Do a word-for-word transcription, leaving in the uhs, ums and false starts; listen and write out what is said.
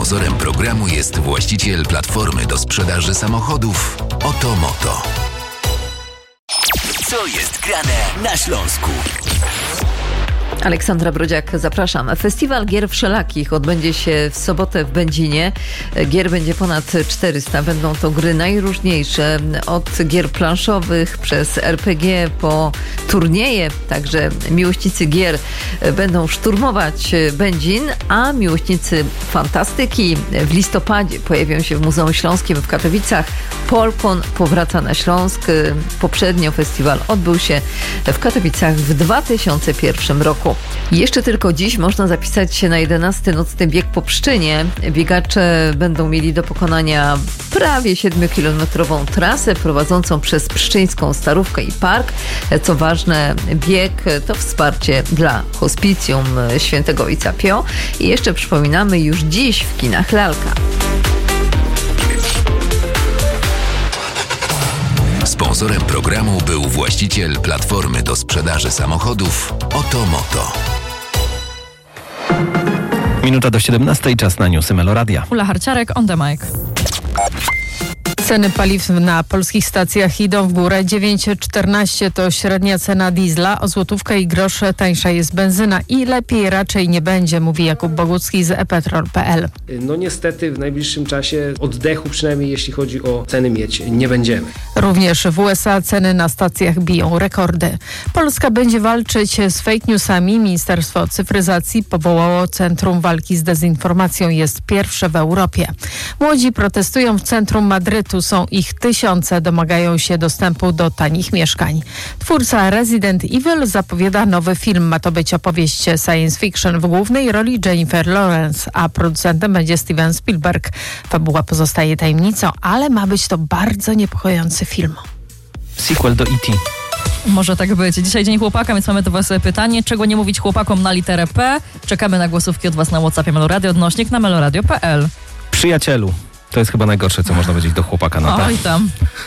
Sponsorem programu jest właściciel platformy do sprzedaży samochodów Otomoto. Co jest grane na Śląsku? Aleksandra Brodziak, zapraszam. Festiwal Gier Wszelakich odbędzie się w sobotę w Będzinie. Gier będzie ponad czterysta. Będą to gry najróżniejsze, od gier planszowych przez er pe gie po turnieje. Także miłośnicy gier będą szturmować Będzin, a miłośnicy fantastyki w listopadzie pojawią się w Muzeum Śląskim w Katowicach. Polkon powraca na Śląsk. Poprzednio festiwal odbył się w Katowicach w dwa tysiące pierwszym roku. Jeszcze tylko dziś można zapisać się na jedenasty nocny bieg po Pszczynie. Biegacze będą mieli do pokonania prawie siedmiokilometrową trasę prowadzącą przez Pszczyńską Starówkę i Park. Co ważne, bieg to wsparcie dla Hospicjum Świętego Ojca Pio. I jeszcze przypominamy, już dziś w kinach Lalka. Sponsorem programu był właściciel platformy do sprzedaży samochodów Otomoto. Minuta do siedemnastej, czas na newsy Meloradia. Ula Harciarek, on the mic. Ceny paliw na polskich stacjach idą w górę. dziewięć czternaście to średnia cena diesla, o złotówkę i grosz tańsza jest benzyna i lepiej raczej nie będzie, mówi Jakub Bogucki z e petrol kropka pe el. No niestety w najbliższym czasie oddechu, przynajmniej jeśli chodzi o ceny mieć, nie będziemy. Również w u es a ceny na stacjach biją rekordy. Polska będzie walczyć z fake newsami. Ministerstwo Cyfryzacji powołało Centrum Walki z Dezinformacją. Jest pierwsze w Europie. Młodzi protestują w centrum Madrytu. Są ich tysiące, domagają się dostępu do tanich mieszkań. Twórca Resident Evil zapowiada nowy film. Ma to być opowieść science fiction w głównej roli Jennifer Lawrence, a producentem będzie Steven Spielberg. Fabuła pozostaje tajemnicą, ale ma być to bardzo niepokojący film. Sequel do E T Może tak być. Dzisiaj Dzień Chłopaka, więc mamy do was pytanie. Czego nie mówić chłopakom na literę P? Czekamy na głosówki od was na WhatsAppie Meloradio, odnośnik na meloradio kropka pe el. Przyjacielu. To jest chyba najgorsze, co można powiedzieć do chłopaka na P. Oj tam.